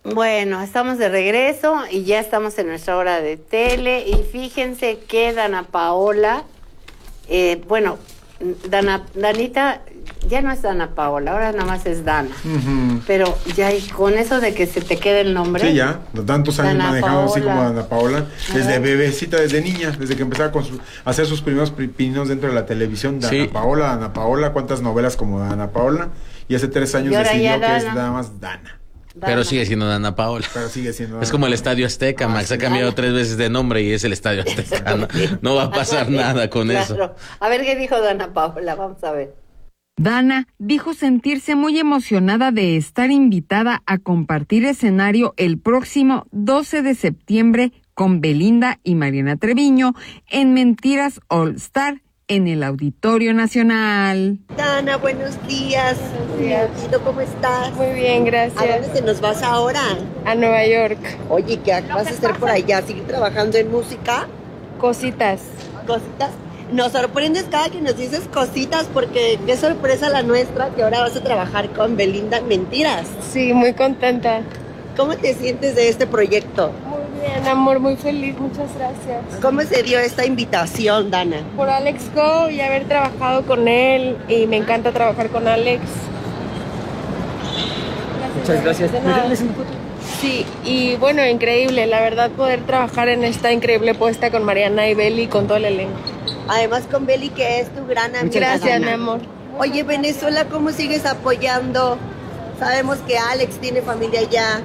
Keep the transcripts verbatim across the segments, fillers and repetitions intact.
Bueno, estamos de regreso y ya estamos en nuestra hora de tele. Y fíjense que Dana Paola, eh, bueno, Dana, Danita ya no es Dana Paola, ahora nada más es Dana. Uh-huh. Pero ya con eso de que se te quede el nombre. Sí, ya, tantos años Dana manejando Paola. Así como Dana Paola, desde bebecita, desde niña, desde que empezaba con su, a hacer sus primeros pininos dentro de la televisión. Dana sí. Paola, Dana Paola, cuántas novelas como Dana Paola. Y hace tres años decidió que es nada más Dana. Dana. Pero sigue siendo Dana Paola. Pero sigue siendo Dana Es como el Paola. Estadio Azteca, ah, Max. Ha cambiado Dana. tres veces de nombre y es el Estadio Azteca. No, no va a pasar nada con claro. eso. A ver qué dijo Dana Paola, vamos a ver. Dana dijo sentirse muy emocionada de estar invitada a compartir escenario el próximo doce de septiembre con Belinda y Mariana Treviño en Mentiras All Star en el Auditorio Nacional. Dana, buenos días. Buenos días. ¿Cómo estás? Muy bien, gracias. ¿A dónde te nos vas ahora? A Nueva York. Oye, ¿qué vas a hacer por allá? ¿Seguir trabajando en música? Cositas. ¿Cositas? Nos sorprendes cada que nos dices cositas porque qué sorpresa la nuestra que ahora vas a trabajar con Belinda en Mentiras. Sí, muy contenta. ¿Cómo te sientes de este proyecto? Muy bien, amor, muy feliz, muchas gracias. ¿Cómo se dio esta invitación, Dana? Por Alex Go y haber trabajado con él y me encanta trabajar con Alex. Gracias, muchas gracias. ¿Me regales una foto? Sí, y bueno, increíble, la verdad poder trabajar en esta increíble puesta con Mariana y Beli, con todo el elenco. Además con Beli, que es tu gran amiga. Gracias, mi amor. Oye, Venezuela, ¿cómo sigues apoyando? Sabemos que Alex tiene familia allá.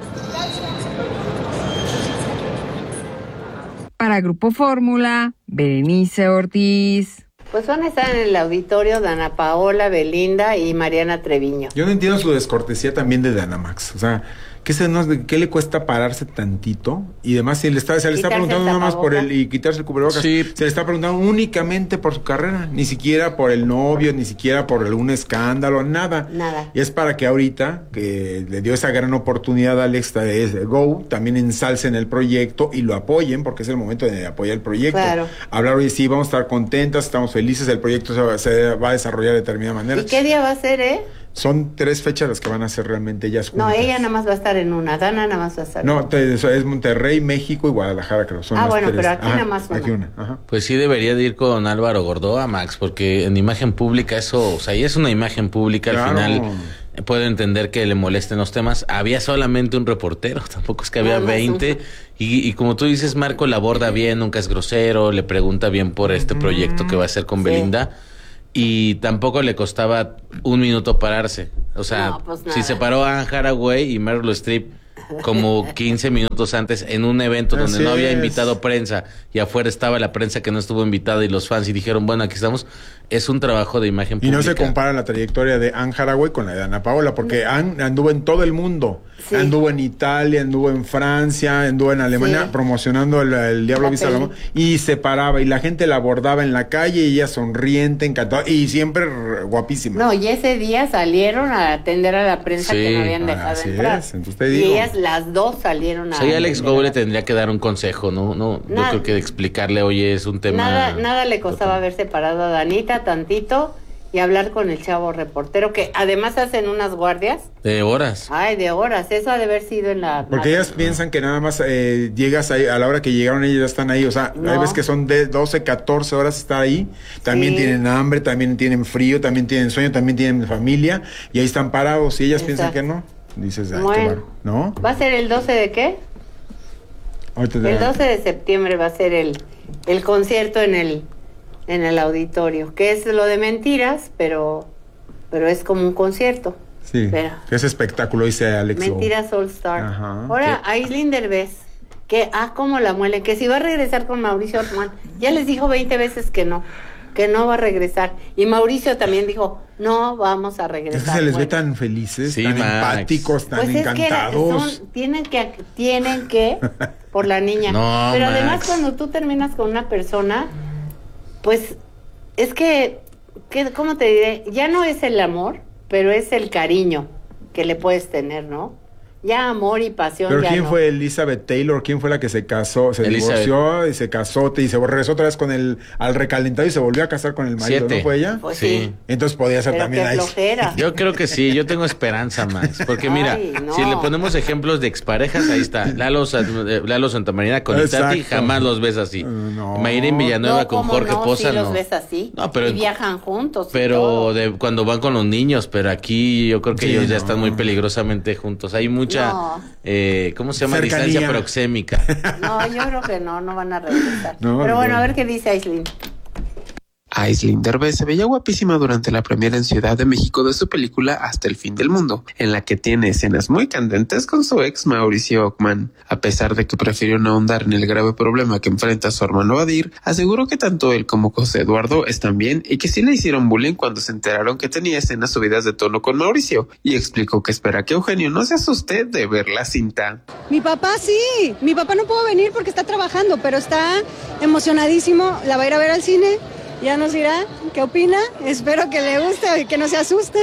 Para Grupo Fórmula, Berenice Ortiz. Pues van a estar en el auditorio Dana Paola, Belinda y Mariana Treviño. Yo no entiendo su descortesía también de Dana Max. O sea, ¿qué, se nos, ¿qué le cuesta pararse tantito? Y además se le está, se le está preguntando nada más por el... Y quitarse el cubrebocas. Sí. Se le está preguntando únicamente por su carrera. Ni siquiera por el novio, ni siquiera por algún escándalo, nada. Nada. Y es para que ahorita, que le dio esa gran oportunidad a Alex Go, también ensalcen el proyecto y lo apoyen, porque es el momento de apoyar el proyecto. Claro. Hablar hoy, sí, vamos a estar contentas, estamos felices, el proyecto se va, se va a desarrollar de determinada manera. ¿Y qué día va a ser, eh? Son tres fechas las que van a ser realmente ellas juntas. No, ella nada más va a estar en una, Dana nada más va a estar No, te, es Monterrey, México y Guadalajara, creo. Son ah, las bueno, tres. pero aquí Ajá, nada más una. Aquí una. Ajá. Pues sí debería de ir con Álvaro Gordoa, Max, porque en imagen pública eso, o sea, ya es una imagen pública, claro. Al final puedo entender que le molesten los temas. Había solamente un reportero, tampoco es que había no, veinte. Y, y como tú dices, Marco la aborda bien, nunca es grosero, le pregunta bien por este mm, proyecto que va a hacer con sí. Belinda. Y tampoco le costaba un minuto pararse. O sea, no, pues si se paró a Anne Hathaway y Meryl Streep como quince minutos antes en un evento donde Así no había es. invitado prensa y afuera estaba la prensa que no estuvo invitada y los fans y dijeron, bueno, aquí estamos, es un trabajo de imagen pública. Y no se compara la trayectoria de Anne Hathaway con la de Dana Paola, porque no. Anne anduvo en todo el mundo. Sí. Anduvo en Italia, anduvo en Francia, anduvo en Alemania, sí. promocionando el, el Diablo Vista al Amor, y se paraba y la gente la abordaba en la calle y ella sonriente, encantada y siempre guapísima. No, y ese día salieron a atender a la prensa sí. que no habían dejado Así entrar. Es. Entonces te y digo. ellas las dos salieron a... Sí, Alex Go le tendría que dar un consejo, ¿no? no nada, yo creo que explicarle, oye, es un tema... Nada, nada le costaba haber separado a Danita tantito y hablar con el chavo reportero, que además hacen unas guardias. De horas. Ay, de horas, eso ha de haber sido en la... Porque ellas piensan que nada más eh, llegas ahí, a la hora que llegaron ellos ya están ahí, o sea, no. Hay veces que son de doce, catorce horas estar ahí, también sí. tienen hambre, también tienen frío, también tienen sueño, también tienen familia, y ahí están parados, y ellas Exacto. piensan que no. Dices, ay, bueno, qué barro, ¿no? ¿Va a ser el doce de qué? Ahorita el doce de septiembre va a ser el, el concierto en el en el auditorio, que es lo de Mentiras, pero pero es como un concierto. Sí, pero, ese espectáculo, dice Alex. Mentiras All Star. Ajá. Ahora, Aislinn Derbez, que, ah, cómo la muele, que si va a regresar con Mauricio Ortman, ya les dijo veinte veces que no, que no va a regresar. Y Mauricio también dijo, no vamos a regresar. Es que se les ve tan felices, sí, tan Max. empáticos, tan pues encantados. Es que son, tienen que, tienen que, por la niña. No, pero Max. además cuando tú terminas con una persona, pues, es que, que, ¿cómo te diré? Ya no es el amor, pero es el cariño que le puedes tener, ¿no? Ya amor y pasión. ¿Pero ya quién no. fue Elizabeth Taylor? ¿Quién fue la que se casó? Se Elizabeth. divorció y se casó y se regresó otra vez con el al recalentado y se volvió a casar con el marido, Siete. ¿no fue ella? Pues Sí. sí. Entonces podía ser Pero también qué ahí. flojera. Yo creo que sí, yo tengo esperanza, Max. Porque mira, Ay, no. si le ponemos ejemplos de exparejas, ahí está. Lalo, San- eh, Lalo Santamarina con Itati, Exacto. jamás los ves así. No. Mayrin Villanueva No, con ¿cómo Jorge no? Poza, Sí no. los ves así. No, pero y viajan juntos. y Pero todo. de cuando van con los niños, pero aquí yo creo que Sí, ellos ya no. están muy peligrosamente juntos. Hay mucha, No. eh, ¿cómo se llama? Cercanía. Distancia proxémica. No, yo creo que no, no van a regresar. No, Pero bueno, no. a ver qué dice Aislinn. Aislinn Derbez se veía guapísima durante la premiere en Ciudad de México de su película Hasta el fin del mundo, en la que tiene escenas muy candentes con su ex Mauricio Ockman. A pesar de que prefirió no ahondar en el grave problema que enfrenta su hermano Badir, aseguró que tanto él como José Eduardo están bien y que sí le hicieron bullying cuando se enteraron que tenía escenas subidas de tono con Mauricio, y explicó que espera que Eugenio no se asuste de ver la cinta. Mi papá sí, mi papá no pudo venir porque está trabajando, pero está emocionadísimo, la va a ir a ver al cine. Ya nos dirá qué opina, espero que le guste y que no se asuste.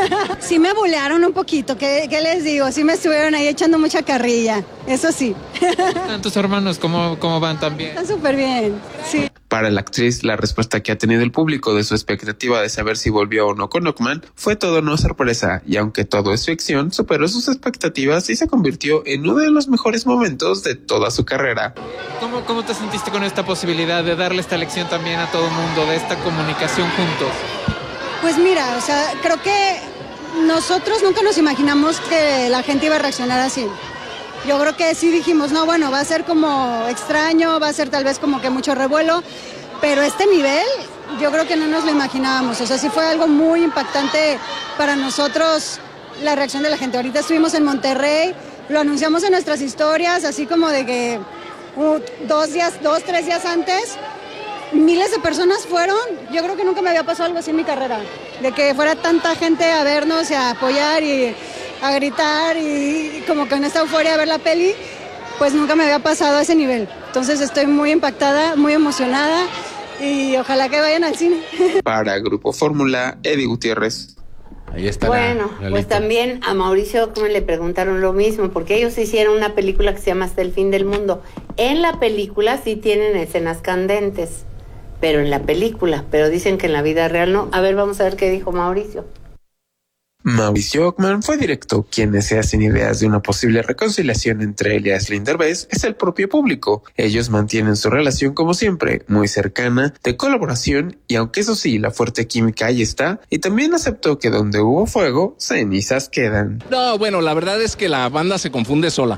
Sí me bulearon un poquito, ¿qué, qué les digo? Sí me estuvieron ahí echando mucha carrilla, eso sí. ¿Tus hermanos cómo, cómo van también? Están súper bien, sí. Para la actriz, la respuesta que ha tenido el público de su expectativa de saber si volvió o no con Ockman fue todo no sorpresa, y aunque todo es ficción, superó sus expectativas y se convirtió en uno de los mejores momentos de toda su carrera. ¿Cómo, cómo te sentiste con esta posibilidad de darle esta lección también a todo el mundo, de esta comunicación juntos? Pues mira, o sea, creo que nosotros nunca nos imaginamos que la gente iba a reaccionar así. Yo creo que sí dijimos, no, bueno, va a ser como extraño, va a ser tal vez como que mucho revuelo, pero este nivel yo creo que no nos lo imaginábamos. O sea, sí fue algo muy impactante para nosotros la reacción de la gente. Ahorita estuvimos en Monterrey, lo anunciamos en nuestras historias, así como de que uh, dos días, dos, tres días antes, miles de personas fueron. Yo creo que nunca me había pasado algo así en mi carrera, de que fuera tanta gente a vernos y a apoyar y a gritar y como con esta euforia a ver la peli, pues nunca me había pasado a ese nivel. Entonces estoy muy impactada, muy emocionada y ojalá que vayan al cine. Para Grupo Fórmula, Eddie Gutiérrez. Ahí está. Bueno, pues también a Mauricio Ockman le preguntaron lo mismo, porque ellos hicieron una película que se llama Hasta el fin del mundo. En la película sí tienen escenas candentes, pero en la película, pero dicen que en la vida real no. A ver, vamos a ver qué dijo Mauricio. Mauricio Ockman fue directo. Quienes se hacen ideas de una posible reconciliación entre él y Aislinn Derbez es el propio público. Ellos mantienen su relación como siempre, muy cercana, de colaboración, y aunque eso sí, la fuerte química ahí está, y también aceptó que donde hubo fuego, cenizas quedan. No, bueno, la verdad es que la banda se confunde sola,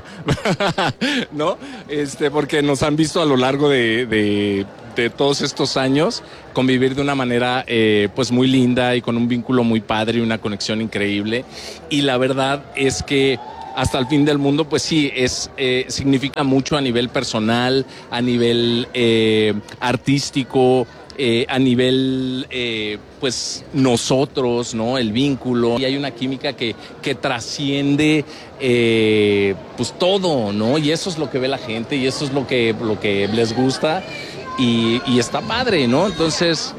¿no? Este, porque nos han visto a lo largo de, de, de todos estos años convivir de una manera eh, pues muy linda y con un vínculo muy padre y una conexión increíble, y la verdad es que Hasta el fin del mundo, pues sí, es eh, significa mucho a nivel personal, a nivel eh, artístico, eh, a nivel, eh, pues, nosotros, ¿no? El vínculo. Y hay una química que, que trasciende, eh, pues, todo, ¿no? Y eso es lo que ve la gente y eso es lo que, lo que les gusta y, y está padre, ¿no? Entonces...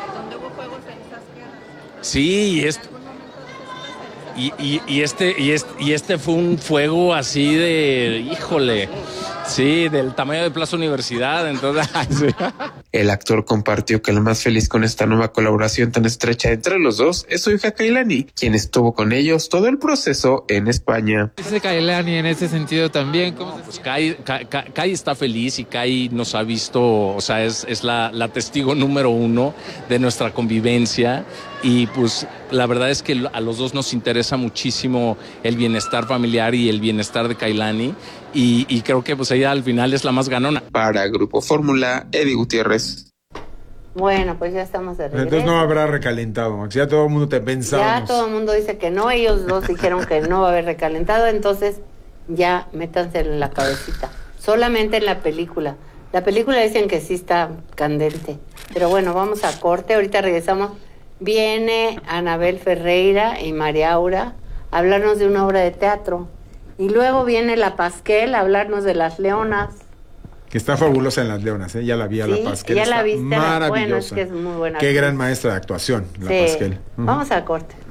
Sí, y esto... Y, y, y, este, y, este, y este fue un fuego así de, híjole, sí, del tamaño de Plaza Universidad, entonces... Sí. El actor compartió que el más feliz con esta nueva colaboración tan estrecha entre los dos es su hija Kailani, quien estuvo con ellos todo el proceso en España. Dice Kailani en ese sentido también. ¿Cómo pues Kai, Kai, Kai está feliz y Kai nos ha visto, o sea, es, es la, la testigo número uno de nuestra convivencia. Y pues la verdad es que a los dos nos interesa muchísimo el bienestar familiar y el bienestar de Kailani. Y, y creo que pues ella al final es la más ganona. Para Grupo Fórmula, Eddie Gutiérrez. Bueno, pues ya estamos de regreso. Entonces no habrá recalentado, Max. Ya todo el mundo te pensaba. Ya todo el mundo dice que no, ellos dos dijeron que no va a haber recalentado, entonces ya métanse en la cabecita. Solamente en la película. La película dicen que sí está candente. Pero bueno, vamos a corte, ahorita regresamos. Viene Anabel Ferreira y María Aura a hablarnos de una obra de teatro. Y luego viene la Pasquel a hablarnos de Las Leonas. Que está fabulosa en Las Leonas, ¿eh? Ya la vi a la Sí, Pasquel. ya la está viste. maravillosa. Bueno, es que es muy buena. Qué actriz. gran maestra de actuación, la Sí. Pasquel. Uh-huh. Vamos a corte.